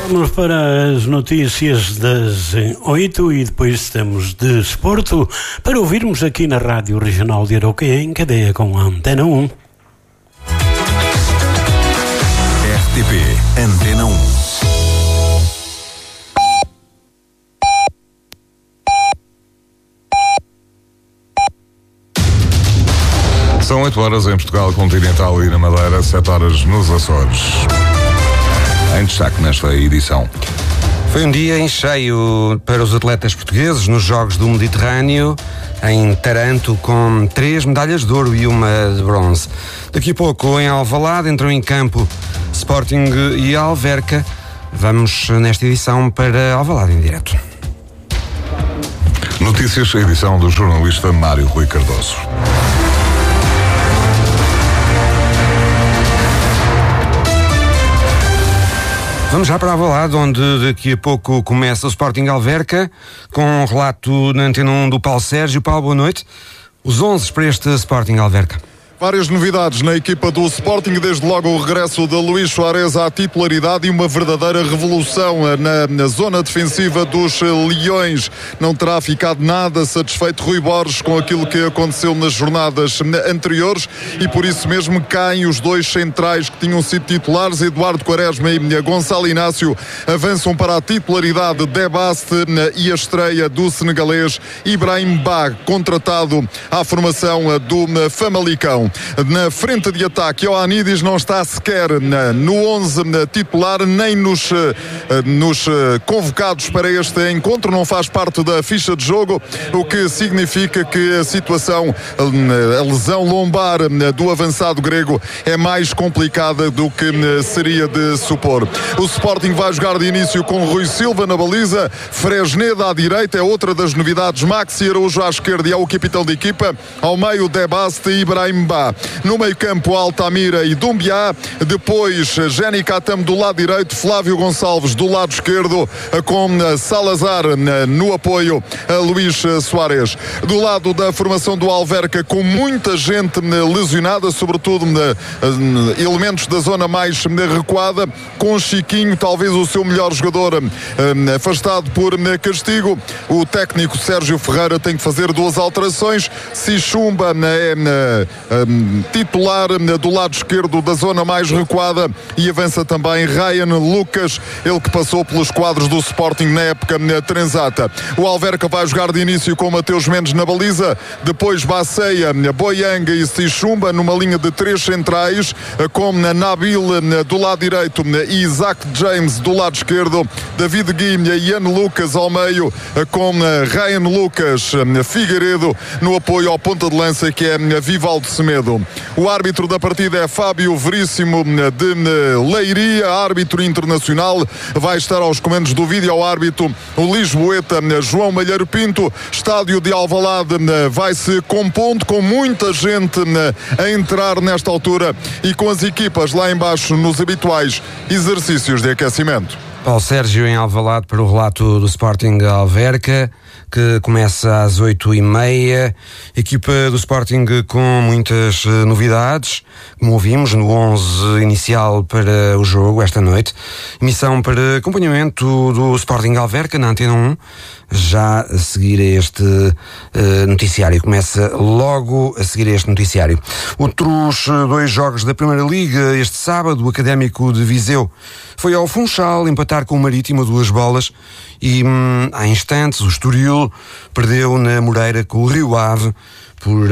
Vamos para as notícias das 8 e depois temos de desporto para ouvirmos aqui na Rádio Regional de Aroca em cadeia com a Antena 1. RTP Antena 1. São 8 horas em Portugal Continental e na Madeira, 7 horas nos Açores. Em destaque nesta edição. Foi um dia em cheio para os atletas portugueses nos Jogos do Mediterrâneo, em Taranto, com 3 medalhas de ouro e uma de bronze. Daqui a pouco, em Alvalade, entram em campo Sporting e Alverca. Vamos, nesta edição, para Alvalade em direto. Notícias, edição do jornalista Mário Rui Cardoso. Vamos já para Alvalade, onde daqui a pouco começa o Sporting Alverca, com um relato na Antena 1 do Paulo Sérgio. Paulo, boa noite. Os 11 para este Sporting Alverca. Várias novidades na equipa do Sporting, desde logo o regresso de Luís Soares à titularidade e uma verdadeira revolução na zona defensiva dos Leões. Não terá ficado nada satisfeito Rui Borges com aquilo que aconteceu nas jornadas anteriores e por isso mesmo caem os 2 centrais que tinham sido titulares. Eduardo Quaresma e Gonçalo Inácio avançam para a titularidade de Baste e a estreia do senegalês Ibrahim Ba, contratado à formação do Famalicão. Na frente de ataque, Ioannidis não está sequer no 11 titular, nem nos convocados para este encontro, não faz parte da ficha de jogo, o que significa que a situação, a lesão lombar do avançado grego é mais complicada do que seria de supor. O Sporting vai jogar de início com Rui Silva na baliza, Fresneda à direita, é outra das novidades, Maxi Araújo à esquerda e é o capitão de equipa, ao meio Debaste e Ibrahim Ba. No meio campo Altamira e Dumbiá, depois Jenny Katam do lado direito, Flávio Gonçalves do lado esquerdo, com Salazar no apoio a Luís Soares. Do lado da formação do Alverca, com muita gente lesionada, sobretudo elementos da zona mais recuada, com Chiquinho, talvez o seu melhor jogador, afastado por castigo. O técnico Sérgio Ferreira tem que fazer 2 alterações. Sichumba é titular do lado esquerdo da zona mais recuada e avança também Ryan Lucas, ele que passou pelos quadros do Sporting na época transata. O Alverca vai jogar de início com Mateus Mendes na baliza, depois Baceia, Boyanga e Sichumba numa linha de 3 centrais, com Nabil do lado direito e Isaac James do lado esquerdo, David Guimha e Ian Lucas ao meio, com Ryan Lucas, Figueiredo no apoio ao ponta de lança, que é Vivaldo Semedo. O árbitro da partida é Fábio Veríssimo de Leiria, árbitro internacional. Vai estar aos comandos do vídeo árbitro o lisboeta João Malheiro Pinto. Estádio de Alvalade vai-se compondo, com muita gente a entrar nesta altura e com as equipas lá embaixo nos habituais exercícios de aquecimento. Paulo Sérgio em Alvalade para o relato do Sporting Alverca, que começa às 8h30. Equipa do Sporting com muitas novidades, como ouvimos no 11 inicial para o jogo esta noite. Emissão para acompanhamento do Sporting Alverca na Antena 1, já a seguir a este noticiário. Começa logo a seguir a este noticiário. Outros 2 jogos da Primeira Liga este sábado. O Académico de Viseu foi ao Funchal empatar com o Marítimo a 2 e há instantes o Estoril perdeu na Moreira com o Rio Ave por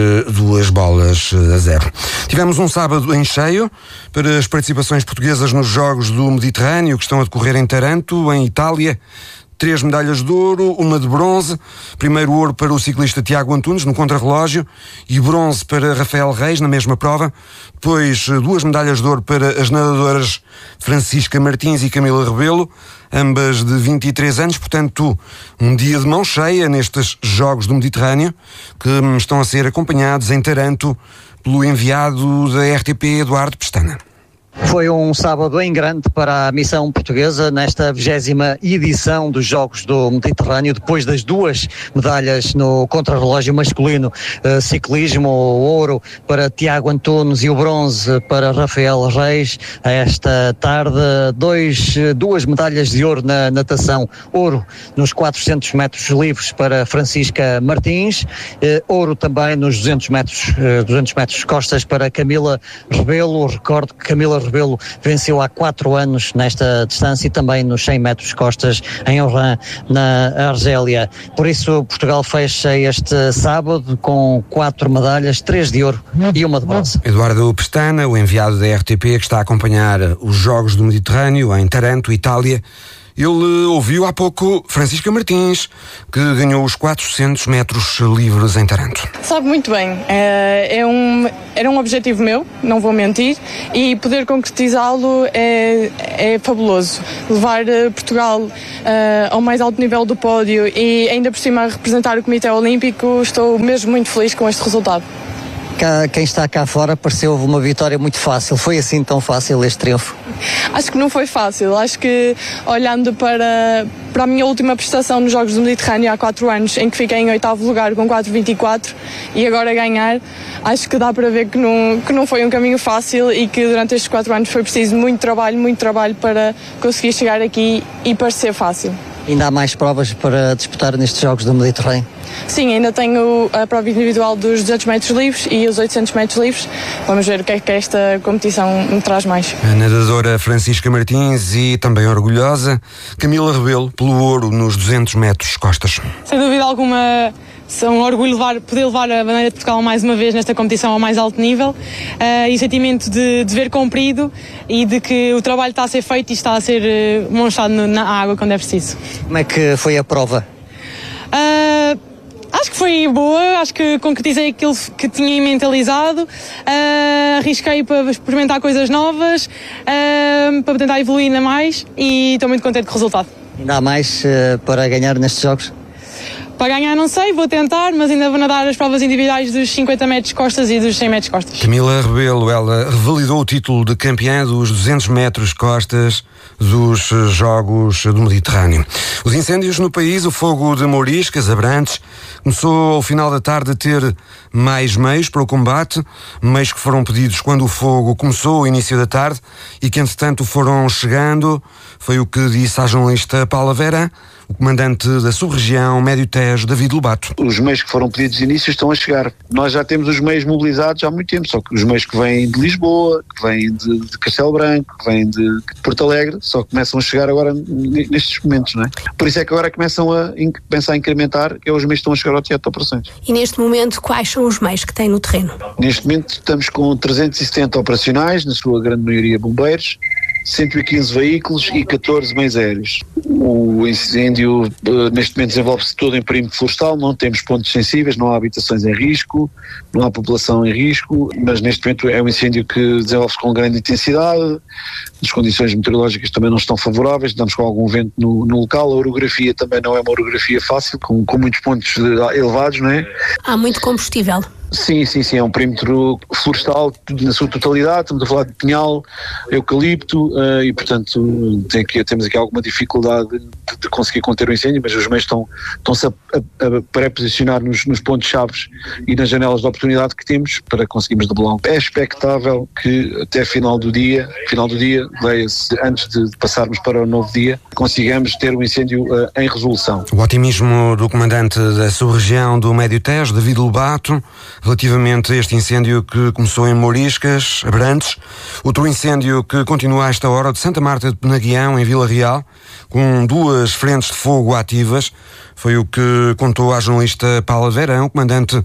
2-0. Tivemos um sábado em cheio para as participações portuguesas nos Jogos do Mediterrâneo, que estão a decorrer em Taranto, em Itália. 3 medalhas de ouro, uma de bronze. Primeiro ouro para o ciclista Tiago Antunes no contrarrelógio e bronze para Rafael Reis na mesma prova. Depois 2 medalhas de ouro para as nadadoras Francisca Martins e Camila Rebelo, ambas de 23 anos. Portanto, um dia de mão cheia nestes Jogos do Mediterrâneo, que estão a ser acompanhados em Taranto pelo enviado da RTP, Eduardo Pestana. Foi um sábado em grande para a missão portuguesa nesta 20ª edição dos Jogos do Mediterrâneo, depois das 2 medalhas no contrarrelógio masculino, ciclismo, o ouro para Tiago Antunes e o bronze para Rafael Reis. Esta tarde 2 medalhas de ouro na natação, ouro nos 400 metros livres para Francisca Martins, ouro também nos 200 metros costas para Camila Rebelo. Recordo que Camila Rebelo venceu há 4 anos nesta distância e também nos 100 metros costas em Oran, na Argélia. Por isso Portugal fecha este sábado com 4 medalhas, 3 de ouro e 1 de bronze. Eduardo Pestana, o enviado da RTP que está a acompanhar os Jogos do Mediterrâneo em Taranto, Itália. Ele ouviu há pouco Francisca Martins, que ganhou os 400 metros livres em Taranto. Sabe muito bem, era um objetivo meu, não vou mentir, e poder concretizá-lo é fabuloso. Levar Portugal ao mais alto nível do pódio e ainda por cima representar o Comitê Olímpico, estou mesmo muito feliz com este resultado. Quem está cá fora pareceu uma vitória muito fácil. Foi assim tão fácil este triunfo? Acho que não foi fácil. Acho que olhando para a minha última prestação nos Jogos do Mediterrâneo há 4 anos, em que fiquei em 8º lugar com 4,24 e agora ganhar, acho que dá para ver que não foi um caminho fácil e que durante estes 4 anos foi preciso muito trabalho para conseguir chegar aqui e parecer fácil. Ainda há mais provas para disputar nestes Jogos do Mediterrâneo? Sim, ainda tenho a prova individual dos 200 metros livres e os 800 metros livres. Vamos ver o que é que esta competição me traz mais. A nadadora Francisca Martins e também orgulhosa Camila Rebelo pelo ouro nos 200 metros costas. Sem dúvida alguma, é um orgulho poder levar a bandeira de Portugal mais uma vez nesta competição ao mais alto nível, e o sentimento de dever cumprido e de que o trabalho está a ser feito e está a ser manchado na água quando é preciso. Como é que foi a prova? Acho que foi boa, acho que concretizei aquilo que tinha mentalizado, arrisquei para experimentar coisas novas, para tentar evoluir ainda mais e estou muito contente com o resultado. Ainda há mais para ganhar nestes Jogos? Para ganhar não sei, vou tentar, mas ainda vou nadar as provas individuais dos 50 metros costas e dos 100 metros costas. Camila Rebelo, ela revalidou o título de campeã dos 200 metros costas dos Jogos do Mediterrâneo. Os incêndios no país, o fogo de Mouriscas, Abrantes, começou ao final da tarde a ter mais meios para o combate, meios que foram pedidos quando o fogo começou ao início da tarde e que entretanto foram chegando. Foi o que disse à jornalista Paula Vera, o comandante da sub-região Médio Tejo, David Lobato. Os meios que foram pedidos de início estão a chegar. Nós já temos os meios mobilizados há muito tempo, só que os meios que vêm de Lisboa, que vêm de Castelo Branco, que vêm de Porto Alegre, só começam a chegar agora nestes momentos, não é? Por isso é que agora começam a pensar a incrementar, que é os meios que estão a chegar ao teatro de operações. E neste momento, quais são os meios que têm no terreno? Neste momento estamos com 370 operacionais, na sua grande maioria bombeiros, 115 veículos e 14 meios aéreos. O incêndio neste momento desenvolve-se todo em perímetro florestal, não temos pontos sensíveis, não há habitações em risco, não há população em risco, mas neste momento é um incêndio que desenvolve-se com grande intensidade, as condições meteorológicas também não estão favoráveis, estamos com algum vento no local, a orografia também não é uma orografia fácil, com muitos pontos elevados, não é? Há muito combustível. Sim, é um perímetro florestal na sua totalidade, estamos a falar de pinhal, eucalipto e portanto temos aqui alguma dificuldade de conseguir conter o incêndio, mas os meios estão-se a pré-posicionar nos pontos-chaves e nas janelas de oportunidade que temos para conseguirmos debelar. É expectável que até final do dia, leia-se antes de passarmos para o novo dia, consigamos ter o incêndio em resolução. O otimismo do comandante da sub-região do Médio Tejo, David Lobato, relativamente a este incêndio que começou em Mouriscas, Abrantes, outro incêndio que continua a esta hora de Santa Marta de Penaguião, em Vila Real, com 2 frentes de fogo ativas. Foi o que contou à jornalista Paula Verão, comandante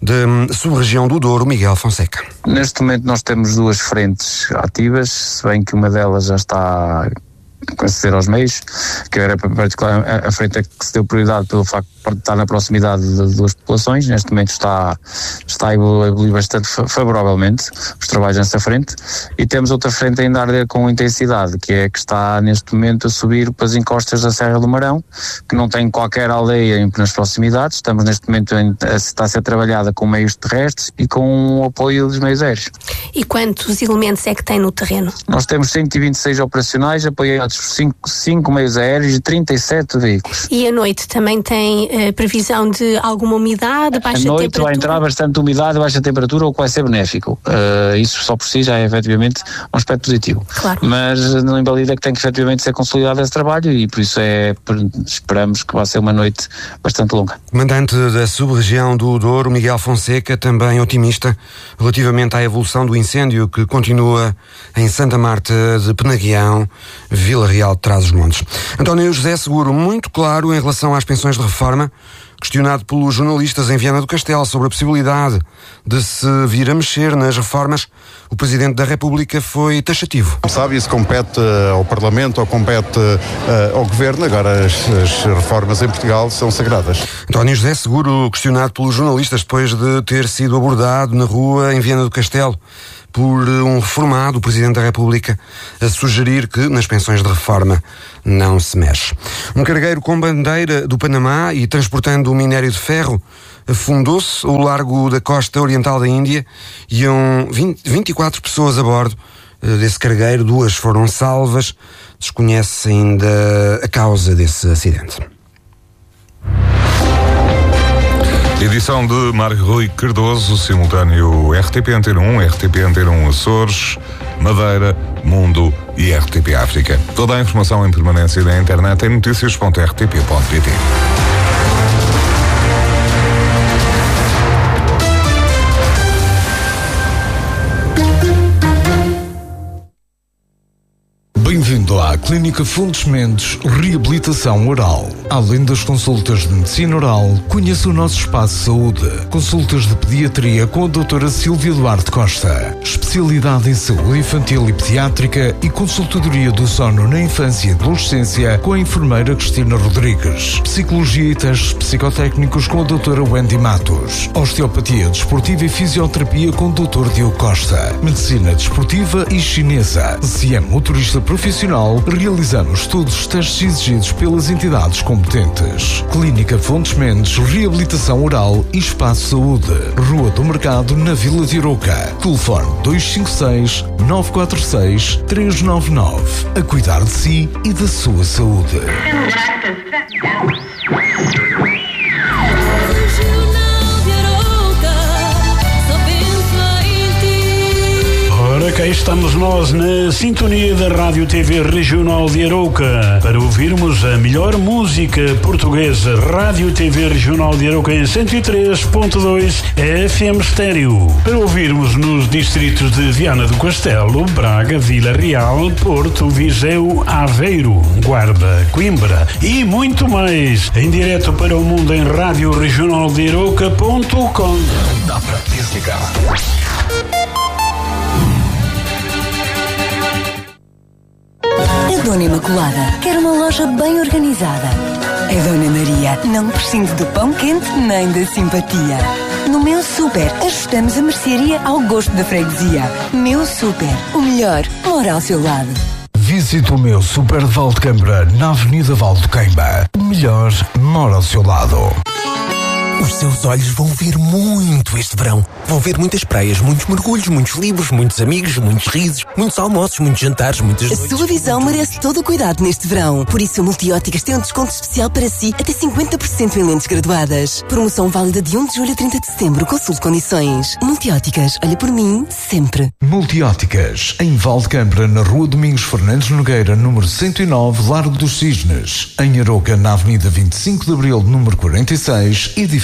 da sub-região do Douro, Miguel Fonseca. Neste momento nós temos 2 frentes ativas, se bem que uma delas já está aceder aos meios, que era particularmente a frente que se deu prioridade pelo facto de estar na proximidade de duas populações. Neste momento está a evoluir bastante favoravelmente os trabalhos nessa frente, e temos outra frente ainda a arder com intensidade, que é que está neste momento a subir para as encostas da Serra do Marão, que não tem qualquer aldeia nas proximidades. Estamos neste momento está a ser trabalhada com meios terrestres e com o apoio dos meios aéreos. E quantos elementos é que tem no terreno? Nós temos 126 operacionais, apoiados por 5 meios aéreos e 37 veículos. E à noite também tem previsão de alguma umidade, baixa temperatura? À noite vai entrar bastante umidade, baixa temperatura, o que vai ser benéfico. Isso só por si já é efetivamente um aspecto positivo. Claro. Mas não invalida que tem que efetivamente ser consolidado esse trabalho, e por isso esperamos que vai ser uma noite bastante longa. Comandante da sub-região do Douro, Miguel Fonseca, também otimista relativamente à evolução do incêndio que continua em Santa Marta de Penaguião, Vila Real de Trás-os-Montes. António José Seguro, muito claro em relação às pensões de reforma, questionado pelos jornalistas em Viana do Castelo sobre a possibilidade de se vir a mexer nas reformas, o Presidente da República foi taxativo. Sabe, isso compete ao Parlamento ou compete ao Governo. Agora as reformas em Portugal são sagradas. António José Seguro, questionado pelos jornalistas depois de ter sido abordado na rua em Viana do Castelo por um reformado, o Presidente da República, a sugerir que nas pensões de reforma não se mexe. Um cargueiro com bandeira do Panamá e transportando minério de ferro afundou-se ao largo da costa oriental da Índia, e iam 24 pessoas a bordo desse cargueiro, 2 foram salvas. Desconhece ainda a causa desse acidente. Edição de Marco Rui Cardoso, simultâneo RTP Antena 1, RTP Antena 1 Açores, Madeira, Mundo e RTP África. Toda a informação em permanência na internet em noticias.rtp.pt. Bem-vindo à Clínica Fontes Mendes Reabilitação Oral. Além das consultas de medicina oral, conheça o nosso espaço de saúde. Consultas de pediatria com a doutora Silvia Duarte Costa. Especialidade em saúde infantil e pediátrica e consultadoria do sono na infância e adolescência com a enfermeira Cristina Rodrigues. Psicologia e testes psicotécnicos com a doutora Wendy Matos. Osteopatia desportiva e fisioterapia com o doutor Diogo Costa. Medicina desportiva e chinesa. Se é motorista profissional, realizamos todos os testes exigidos pelas entidades competentes. Clínica Fontes Mendes Reabilitação Oral e Espaço Saúde. Rua do Mercado, na Vila de Arouca. Telefone 256-946-399. A cuidar de si e da sua saúde. Ora, cá estamos nós na sintonia da Rádio TV Regional de Arouca para ouvirmos a melhor música portuguesa. Rádio TV Regional de Arouca em 103.2 FM estéreo. Para ouvirmos nos distritos de Viana do Castelo, Braga, Vila Real, Porto, Viseu, Aveiro, Guarda, Coimbra e muito mais. Em direto para o mundo em radioregionaldearouca.com. Dá para desligar. A Dona Imaculada quer uma loja bem organizada. A Dona Maria não prescinde do pão quente nem da simpatia. No Meu Super, ajustamos a mercearia ao gosto da freguesia. Meu Super, o melhor mora ao seu lado. Visite o Meu Super de Valdecambra, na Avenida Valdequeimba. O melhor mora ao seu lado. Os seus olhos vão ver muito este verão. Vão ver muitas praias, muitos mergulhos, muitos livros, muitos amigos, muitos risos, muitos almoços, muitos jantares, muitas noites. A sua visão merece todo o cuidado neste verão. Por isso, a Multióticas tem um desconto especial para si, até 50% em lentes graduadas. Promoção válida de 1 de julho a 30 de setembro. Consulte condições. Multióticas, olha por mim, sempre. Multióticas, em Valdecambra, na Rua Domingos Fernandes Nogueira, número 109, Largo dos Cisnes. Em Arouca, na Avenida 25 de Abril, número 46, edifício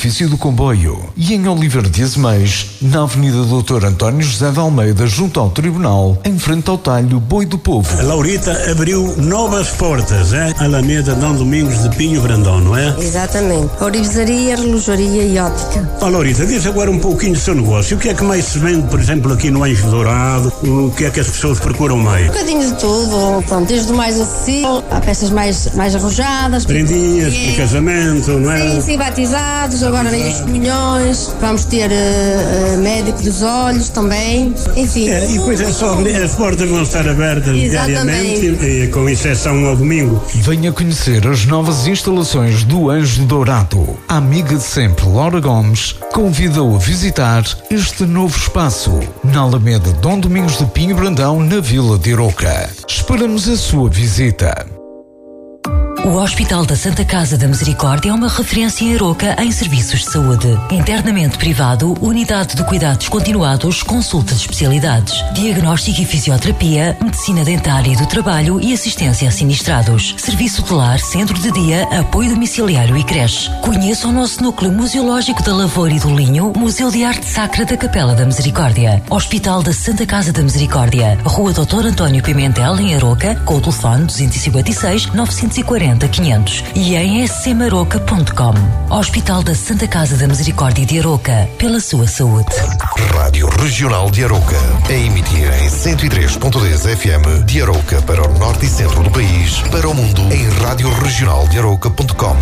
edifício do Comboio, e em Oliveira de Azeméis, na Avenida Doutor António José de Almeida, junto ao Tribunal, em frente ao talho Boi do Povo. A Laurita abriu novas portas, Alameda Dom Domingos de Pinho Brandão, não é? Exatamente. Orivesaria, relojaria e ótica. Laurita, diz agora um pouquinho do seu negócio. O que é que mais se vende, por exemplo, aqui no Anjo Dourado? O que é que as pessoas procuram mais? Um bocadinho de tudo, pronto, desde o mais acessível, há peças mais arrojadas. Prendinhas, de casamento, não é? Sim, batizados, agora os comunhões, vamos ter médico dos olhos também, enfim. E depois é só, as portas vão estar abertas diariamente, com exceção ao domingo. Venha conhecer as novas instalações do Anjo Dourado. A amiga de sempre, Laura Gomes, convida-o a visitar este novo espaço, na Alameda Dom Domingos de Pinho Brandão, na Vila de Arouca. Esperamos a sua visita. O Hospital da Santa Casa da Misericórdia é uma referência em Arouca em serviços de saúde. Internamento privado, unidade de cuidados continuados, consulta de especialidades, diagnóstico e fisioterapia, medicina dentária e do trabalho e assistência a sinistrados. Serviço de lar, centro de dia, apoio domiciliário e creche. Conheça o nosso núcleo museológico da Lavoura e do Linho, Museu de Arte Sacra da Capela da Misericórdia. Hospital da Santa Casa da Misericórdia, Rua Dr. António Pimentel, em Arouca, com o telefone 256 940 500 e em scmaroca.com. Hospital da Santa Casa da Misericórdia de Arouca, pela sua saúde. Rádio Regional de Arouca, a emitir em 103.10 FM de Arouca para o norte e centro do país, para o mundo em radioregionaldearouca.com.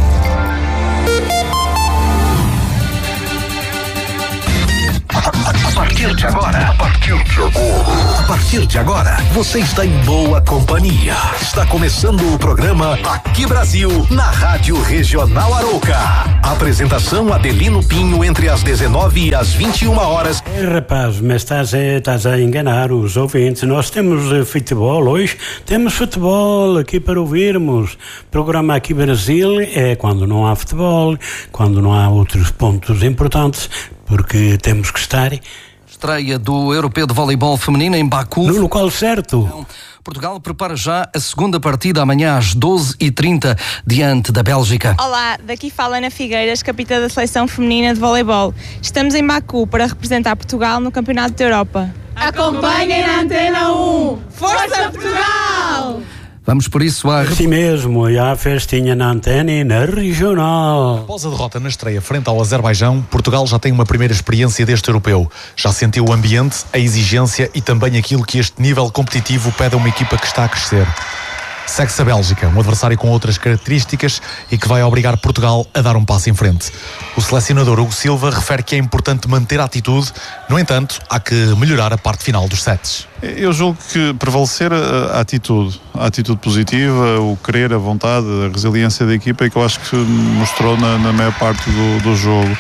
A partir de agora, você está em boa companhia. Está começando o programa Aqui Brasil, na Rádio Regional Arouca. Apresentação Adelino Pinho, entre as 19 e as 21 horas. Rapaz, mas estás a enganar os ouvintes. Nós temos futebol hoje, temos futebol aqui para ouvirmos. Programa Aqui Brasil é quando não há futebol, quando não há outros pontos importantes, porque temos que estar. Estreia do Europeu de Voleibol Feminino em Baku. No local certo. Portugal prepara já a segunda partida amanhã às 12h30 diante da Bélgica. Olá, daqui fala Ana Figueiras, capitã da Seleção Feminina de Voleibol. Estamos em Baku para representar Portugal no Campeonato da Europa. Acompanhem na Antena 1. Força Portugal! Vamos por isso a... Assim mesmo, e há festinha na Antena e na Regional. Após a derrota na estreia frente ao Azerbaijão, Portugal já tem uma primeira experiência deste europeu. Já sentiu o ambiente, a exigência e também aquilo que este nível competitivo pede a uma equipa que está a crescer. Segue-se a Bélgica, um adversário com outras características e que vai obrigar Portugal a dar um passo em frente. O selecionador Hugo Silva refere que é importante manter a atitude, no entanto, há que melhorar a parte final dos sets. Eu julgo que prevalecer a atitude positiva, o querer, a vontade, a resiliência da equipa é que eu acho que mostrou na maior parte do jogo.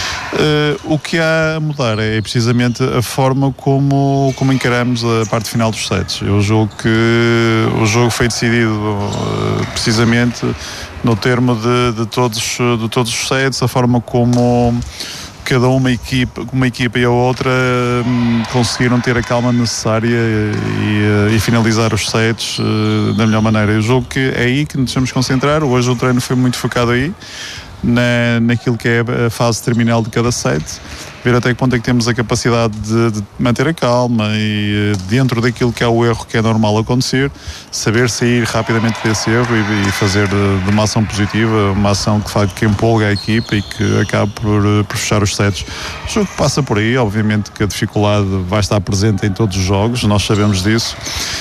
O que há a mudar é precisamente a forma como encaramos a parte final dos sets. Eu julgo que o jogo foi decidido precisamente no termo de todos os sets, a forma como cada uma equipa e a outra conseguiram ter a calma necessária e finalizar os sets da melhor maneira. Eu julgo que é aí que nos temos que concentrar. Hoje o treino foi muito focado aí, naquilo que é a fase terminal de cada set, ver até que ponto é que temos a capacidade de manter a calma e dentro daquilo que é o erro que é normal acontecer, saber sair rapidamente desse erro e fazer de uma ação positiva, uma ação que empolga a equipa e que acaba por fechar os sets. O jogo passa por aí, obviamente que a dificuldade vai estar presente em todos os jogos, nós sabemos disso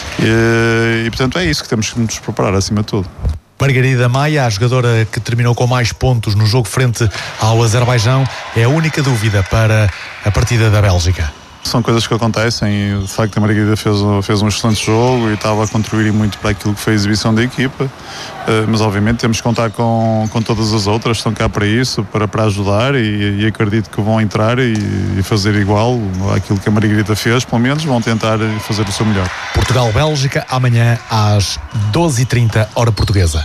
e portanto é isso que temos que nos preparar acima de tudo. Margarida Maia, a jogadora que terminou com mais pontos no jogo frente ao Azerbaijão, é a única dúvida para a partida da Bélgica. São coisas que acontecem e de facto a Margarida fez um excelente jogo e estava a contribuir muito para aquilo que foi a exibição da equipa, mas obviamente temos que contar com todas as outras, estão cá para isso, para ajudar e acredito que vão entrar e fazer igual àquilo que a Margarida fez, pelo menos vão tentar fazer o seu melhor. Portugal-Bélgica amanhã às 12h30 hora portuguesa.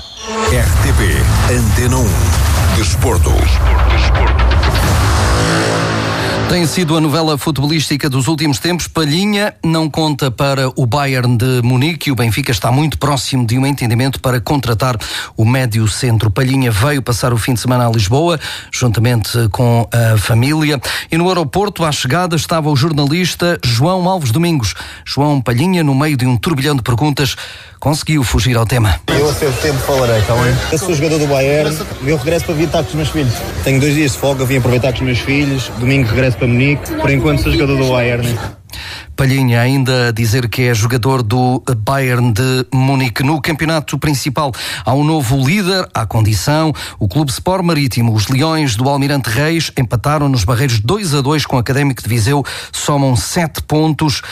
RTP Antena 1 Desporto. Tem sido a novela futebolística dos últimos tempos. Palhinha não conta para o Bayern de Munique e o Benfica está muito próximo de um entendimento para contratar o médio centro. Palhinha veio passar o fim de semana a Lisboa, juntamente com a família, e no aeroporto, à chegada, estava o jornalista João Alves Domingos. João Palhinha, no meio de um turbilhão de perguntas, conseguiu fugir ao tema. Eu a seu tempo falarei, está bem? Eu sou jogador do Bayern, eu regresso para vir estar com os meus filhos. Tenho 2 dias de folga, vim aproveitar com os meus filhos, domingo regresso para Munique, por enquanto sou jogador do Bayern. Palhinha ainda a dizer que é jogador do Bayern de Munique. No campeonato principal há um novo líder à condição, o Clube Sport Marítimo. Os Leões do Almirante Reis empataram nos Barreiros 2-2 com o Académico de Viseu, somam 7 pontos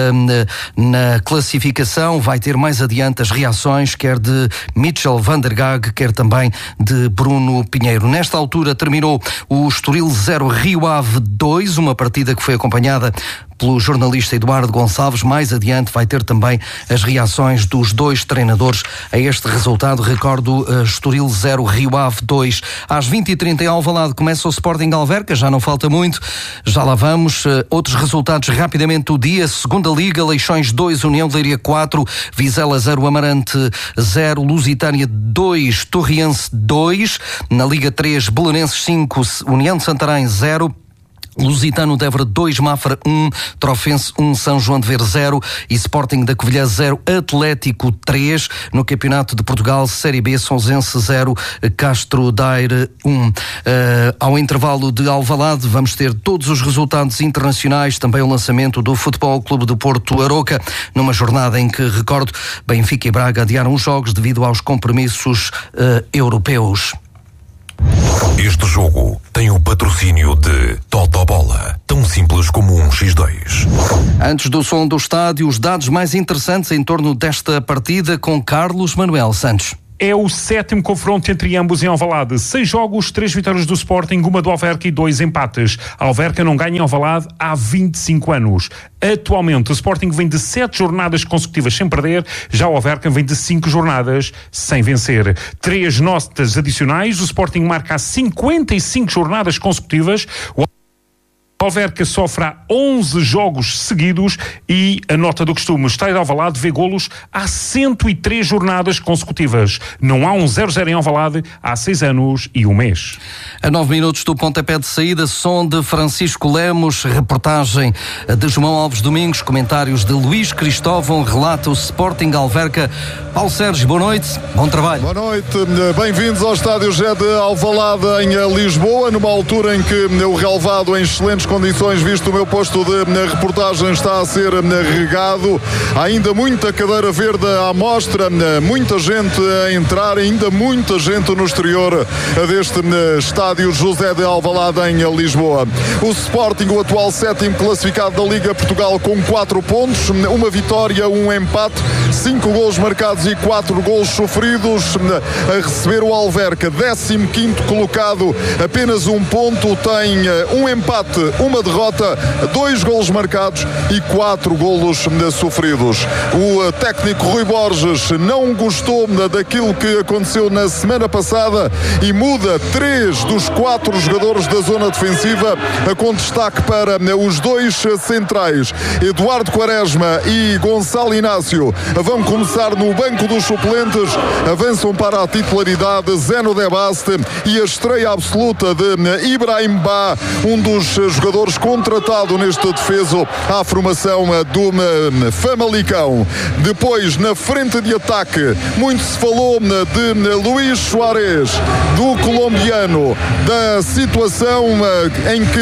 na classificação. Vai ter mais adiante as reações, quer de Mitchell van der Gaag, quer também de Bruno Pinheiro. Nesta altura terminou o Estoril 0, Rio Ave 2, uma partida que foi acompanhada pelo jornalista Eduardo Gonçalves. Mais adiante vai ter também as reações dos 2 treinadores a este resultado. Recordo, Estoril 0, Rio Ave 2. Às 20h30 em Alvalade começa o Sporting Alverca, já não falta muito, já lá vamos. Outros resultados rapidamente do dia: Segunda Liga, Leixões 2, União de Leiria 4, Vizela 0, Amarante 0, Lusitânia 2, Torriense 2. Na Liga 3, Belenenses 5, União de Santarém 0, Lusitano de Évora 2, Mafra 1, Trofense 1, São João de Ver 0 e Sporting da Covilhã 0, Atlético 3. No Campeonato de Portugal, Série B, Sonsense 0, Castro Daire 1. Ao intervalo de Alvalade vamos ter todos os resultados internacionais, também o lançamento do Futebol Clube do Porto Aroca, numa jornada em que, recordo, Benfica e Braga adiaram os jogos devido aos compromissos europeus. Este jogo tem o patrocínio de Totobola, tão simples como um X2. Antes do som do estádio, os dados mais interessantes em torno desta partida com Carlos Manuel Santos. É o 7º confronto entre ambos em Alvalade. 6 jogos, 3 vitórias do Sporting, 1 do Alverca e 2 empates. A Alverca não ganha em Alvalade há 25 anos. Atualmente, o Sporting vem de 7 jornadas consecutivas sem perder, já o Alverca vem de 5 jornadas sem vencer. 3 notas adicionais, o Sporting marca há 55 jornadas consecutivas. O Alverca sofre há 11 jogos seguidos e a nota do costume. O Estádio de Alvalade vê golos há 103 jornadas consecutivas. Não há um 0-0 em Alvalade há 6 anos e 1 mês. A 9 minutos do pontapé de saída, som de Francisco Lemos, reportagem de João Alves Domingos, comentários de Luís Cristóvão, relata o Sporting Alverca. Paulo Sérgio, boa noite, bom trabalho. Boa noite, bem-vindos ao Estádio Gé de Alvalade em Lisboa, numa altura em que o relevado em excelentes condições, visto o meu posto de reportagem, está a ser regado. Há ainda muita cadeira verde à mostra, muita gente a entrar, ainda muita gente no exterior deste estádio José de Alvalade em Lisboa. O Sporting, o atual 7º classificado da Liga Portugal, com 4 pontos, 1 vitória, 1 empate, 5 golos marcados e 4 golos sofridos. A receber o Alverca, 15º colocado, apenas 1 ponto, tem 1 empate, 1 derrota, 2 golos marcados e 4 golos sofridos. O técnico Rui Borges não gostou daquilo que aconteceu na semana passada e muda 3 dos 4 jogadores da zona defensiva, com destaque para os 2 centrais. Eduardo Quaresma e Gonçalo Inácio vão começar no banco dos suplentes, avançam para a titularidade Zeno De Baste e a estreia absoluta de Ibrahim Ba, um dos jogadores contratado neste defeso à formação do Famalicão. Depois, na frente de ataque, muito se falou de Luís Suárez, do colombiano, da situação em que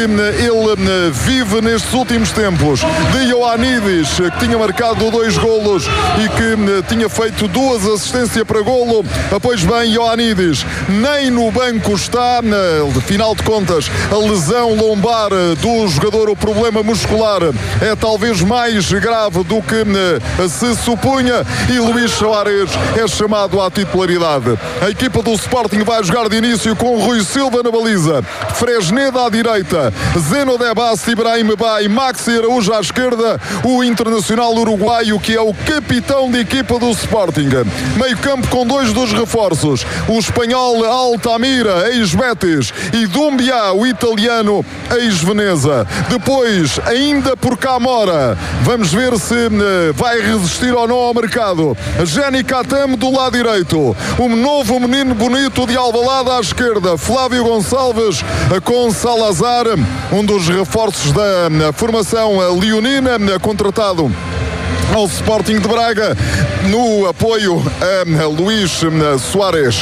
ele vive nestes últimos tempos, de Ioannidis, que tinha marcado 2 golos e que tinha feito 2 assistências para golo. Pois bem, Ioannidis nem no banco está, final de contas, a lesão lombar do jogador, o problema muscular é talvez mais grave do que se supunha e Luís Suárez é chamado à titularidade. A equipa do Sporting vai jogar de início com Rui Silva na baliza, Fresneda à direita, Zeno De Baste, Ibrahim Ba e Maxi Araújo à esquerda, o internacional uruguaio que é o capitão de equipa do Sporting. Meio campo com 2 dos reforços, o espanhol Altamira, ex-Betis, e Doumbia, o italiano, ex-Veneza. japonesa. Depois, ainda por Camora, vamos ver se vai resistir ou não ao mercado. Jenny Katam do lado direito. Um novo menino bonito de Alvalade à esquerda. Flávio Gonçalves com Salazar, um dos reforços da formação leonina, contratado ao Sporting de Braga, no apoio a Luís Soares.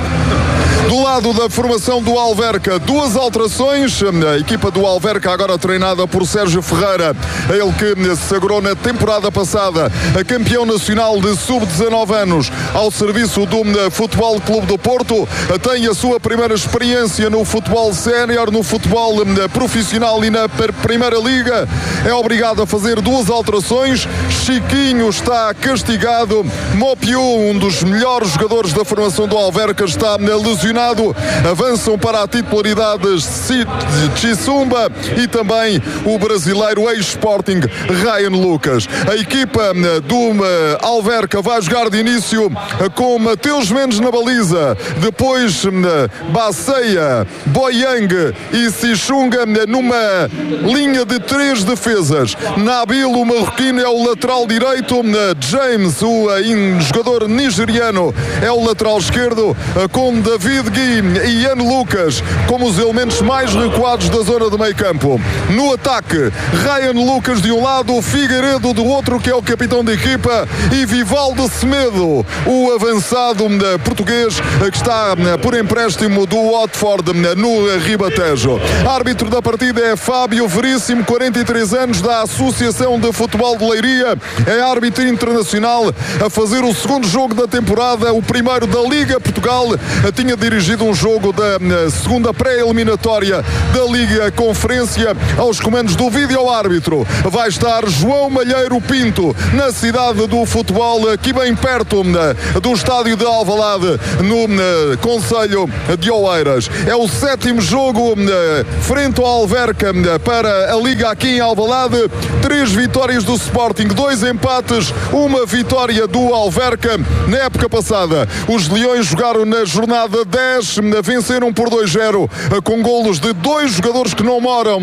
Do lado da formação do Alverca, 2 alterações. A equipa do Alverca agora treinada por Sérgio Ferreira, ele que se sagrou na temporada passada a campeão nacional de sub-19 anos ao serviço do Futebol Clube do Porto. Tem a sua primeira experiência no futebol sénior, no futebol profissional e na Primeira Liga. É obrigado a fazer 2 alterações. Chiquinho está castigado. Mopiu, um dos melhores jogadores da formação do Alverca, está lesionado. Avançam para a titularidade Chissumba e também o brasileiro ex-Sporting Ryan Lucas. A equipa do Alverca vai jogar de início com Mateus Mendes na baliza, depois Baceia, Boyang e Sichunga numa linha de 3 defesas. Nabil, o marroquino, é o lateral direito. James, o jogador nigeriano, é o lateral esquerdo, com David Gui e Ian Lucas como os elementos mais recuados da zona de meio campo. No ataque, Ryan Lucas de um lado, Figueiredo do outro, que é o capitão da equipa, e Vivaldo Semedo, o avançado português que está por empréstimo do Watford no Ribatejo. Árbitro da partida é Fábio Veríssimo, 43 anos, da Associação de Futebol de Leiria. É árbitro internacional a fazer o segundo jogo da temporada, o primeiro da Liga Portugal. Tinha dirigido um jogo da segunda pré-eliminatória da Liga Conferência. Aos comandos do vídeo-árbitro vai estar João Malheiro Pinto, na cidade do futebol, aqui bem perto do estádio de Alvalade, no concelho de Oeiras. É o 7º jogo frente ao Alverca para a Liga aqui em Alvalade. 3 vitórias do Sporting, 2 empates, 1 vitória do Alverca. Na época passada, os Leões jogaram na jornada 10, venceram por 2-0 com golos de 2 jogadores que não moram